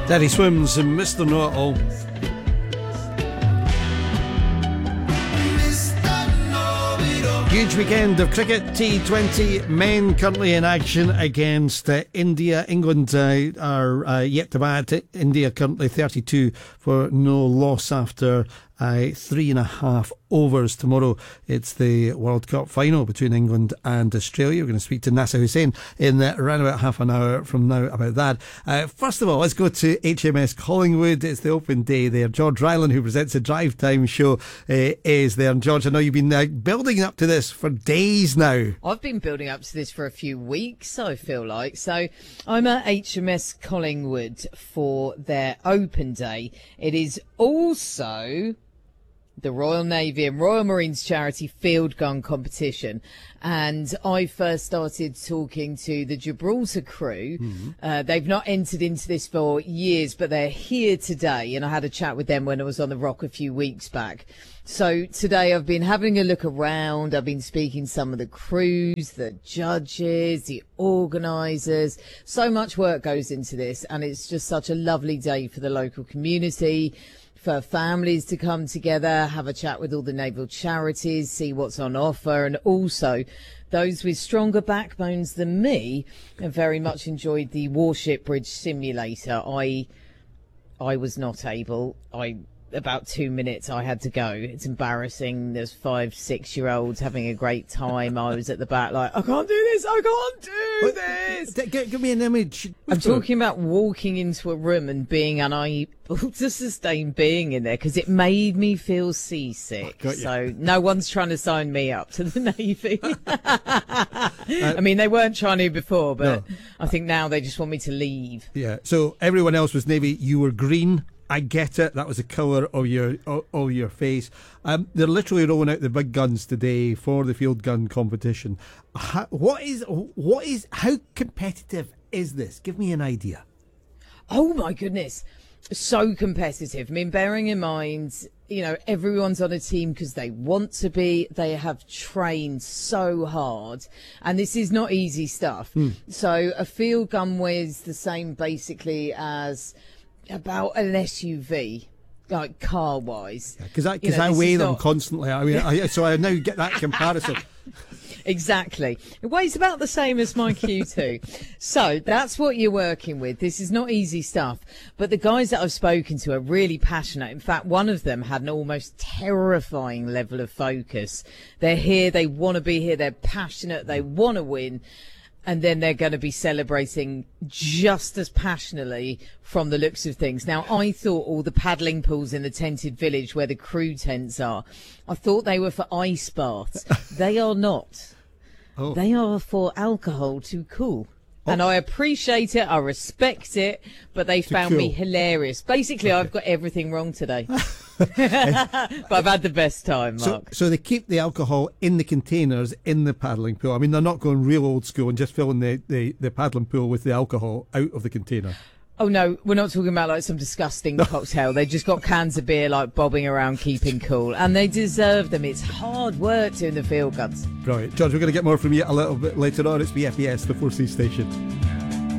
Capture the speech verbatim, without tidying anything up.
Daddy Swims and Mister Know-It-All. Huge weekend of cricket. T twenty men currently in action against uh, India. England uh, are uh, yet to bat. India currently thirty-two for no loss after uh, three and a half overs. Tomorrow it's the World Cup final between England and Australia. We're going to speak to Nasser Hussain in uh, around about half an hour from now about that. Uh, first of all, let's go to H M S Collingwood. It's the open day there. George Ryland, who presents the Drive Time show, uh, is there. And George, I know you've been uh, building up to this for days now. I've been building up to this for a few weeks, I feel like. So I'm at H M S Collingwood for their open day. It is also the Royal Navy and Royal Marines charity field gun competition. And I first started talking to the Gibraltar crew. Mm-hmm. Uh, they've not entered into this for years, but they're here today. And I had a chat with them when I was on the Rock a few weeks back. So today I've been having a look around. I've been speaking to some of the crews, the judges, the organisers. So much work goes into this, and it's just such a lovely day for the local community, for families to come together, have a chat with all the naval charities, see what's on offer, and also those with stronger backbones than me have very much enjoyed the Warship Bridge Simulator. I I was not able. I about two minutes I had to go. It's embarrassing. There's five, six year olds having a great time. I was at the back like, I can't do this, I can't do this. Give, give me an image. I'm talking about walking into a room and being unable to sustain being in there because it made me feel seasick. Oh, so no one's trying to sign me up to the Navy. uh, I mean, they weren't trying to before, but no. I think now they just want me to leave. Yeah, so everyone else was Navy, you were green. I get it. That was the colour of your of, of your face. Um, they're literally rolling out the big guns today for the field gun competition. How, what is what is how competitive is this? Give me an idea. Oh my goodness, so competitive. I mean, bearing in mind, you know, everyone's on a team because they want to be. They have trained so hard, and this is not easy stuff. Mm. So a field gun weighs the same basically as about an S U V, like car wise, because I, cause I weigh them not constantly. I mean, I, so I now get that comparison. Exactly, it weighs about the same as my Q two. So that's what you're working with. This is not easy stuff, but the guys that I've spoken to are really passionate. In fact, one of them had an almost terrifying level of focus. They're here, they want to be here, they're passionate, they want to win. And then they're going to be celebrating just as passionately from the looks of things. Now, I thought all the paddling pools in the tented village where the crew tents are, I thought they were for ice baths. They are not. Oh. They are for alcohol to cool. Oh. And I appreciate it. I respect it. But they found cool. me hilarious. Basically, okay. I've got everything wrong today. But I've had the best time, Mark. So, so they keep the alcohol in the containers in the paddling pool. I mean, they're not going real old school and just filling the, the, the paddling pool with the alcohol out of the container. Oh, no, we're not talking about like some disgusting cocktail. They just got cans of beer like bobbing around keeping cool. And they deserve them. It's hard work doing the field guns. Brilliant. George, we're going to get more from you a little bit later on. It's B F E S, the four C station.